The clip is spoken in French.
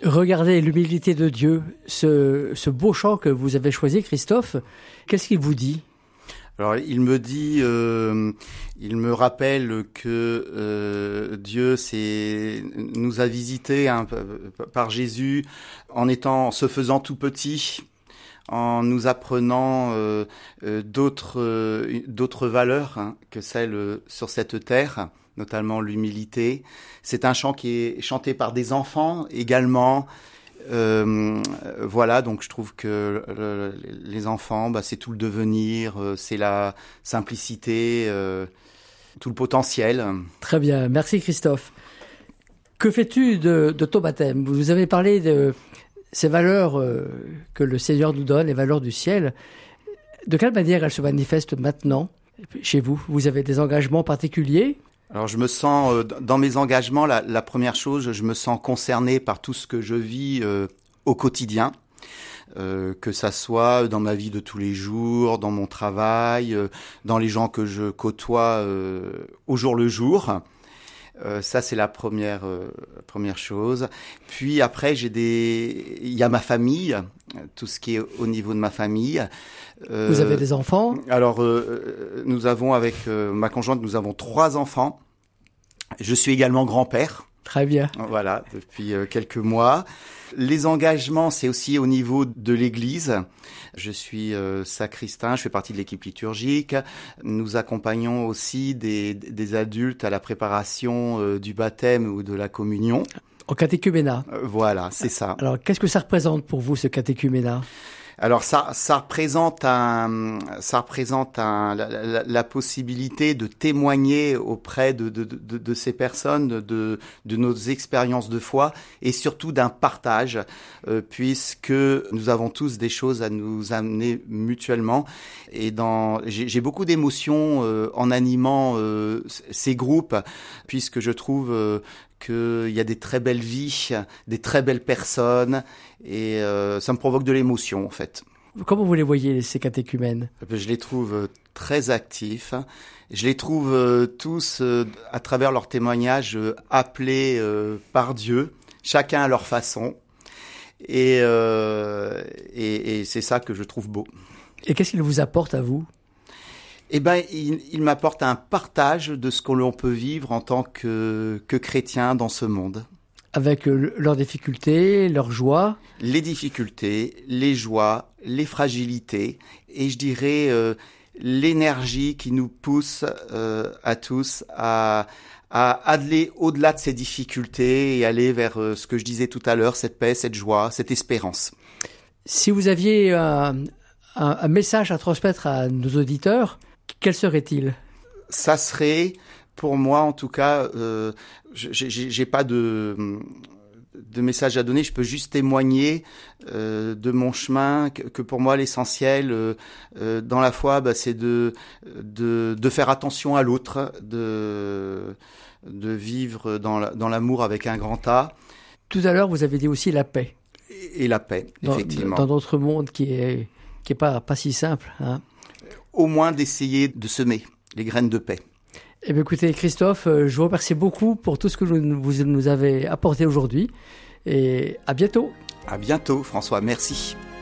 Regardez l'humilité de Dieu, ce beau chant que vous avez choisi, Christophe, qu'est-ce qu'il vous dit ? Alors, il me rappelle que Dieu nous a visités par Jésus en se faisant tout petit, en nous apprenant d'autres valeurs que celles sur cette terre, notamment l'humilité. C'est un chant qui est chanté par des enfants également. Voilà, donc je trouve que les enfants, c'est tout le devenir, c'est la simplicité, tout le potentiel. Très bien, merci Christophe. Que fais-tu de ton baptême ? Vous avez parlé de ces valeurs que le Seigneur nous donne, les valeurs du ciel. De quelle manière elles se manifestent maintenant chez vous ? Vous avez des engagements particuliers ? Alors je me sens, dans mes engagements, la première chose, je me sens concerné par tout ce que je vis au quotidien, que ça soit dans ma vie de tous les jours, dans mon travail, dans les gens que je côtoie au jour le jour. Ça c'est la première chose. Puis après il y a ma famille, tout ce qui est au niveau de ma famille. Vous avez des enfants ? Alors nous avons avec ma conjointe, nous avons 3 enfants. Je suis également grand-père. Très bien. Voilà, depuis quelques mois. Les engagements, c'est aussi au niveau de l'Église. Je suis sacristain, je fais partie de l'équipe liturgique. Nous accompagnons aussi des adultes à la préparation du baptême ou de la communion. En catéchuménat. Voilà, c'est ça. Alors, qu'est-ce que ça représente pour vous, ce catéchuménat ? Alors ça représente la possibilité de témoigner auprès de ces personnes de nos expériences de foi et surtout d'un partage puisque nous avons tous des choses à nous amener mutuellement et j'ai beaucoup d'émotions en animant ces groupes puisque je trouve qu'il y a des très belles vies, des très belles personnes, et ça me provoque de l'émotion, en fait. Comment vous les voyez, ces catéchumènes ? Je les trouve très actifs. Je les trouve tous, à travers leurs témoignages, appelés par Dieu, chacun à leur façon. Et c'est ça que je trouve beau. Et qu'est-ce qu'ils vous apportent à vous ? Eh ben, il m'apporte un partage de ce que l'on peut vivre en tant que chrétien dans ce monde. Avec leurs difficultés, leurs joies ? Les difficultés, les joies, les fragilités, et je dirais l'énergie qui nous pousse à tous à aller au-delà de ces difficultés et aller vers ce que je disais tout à l'heure, cette paix, cette joie, cette espérance. Si vous aviez un message à transmettre à nos auditeurs, quel serait-il ? Ça serait, pour moi en tout cas, j'ai pas de message à donner, je peux juste témoigner de mon chemin, que pour moi l'essentiel dans la foi, c'est de faire attention à l'autre, de vivre dans l'amour avec un grand A. Tout à l'heure, vous avez dit aussi la paix. Et la paix, effectivement. Dans notre monde qui est pas si simple, hein. Au moins d'essayer de semer les graines de paix. Eh bien, écoutez, Christophe, je vous remercie beaucoup pour tout ce que vous nous avez apporté aujourd'hui. Et à bientôt. À bientôt, François. Merci.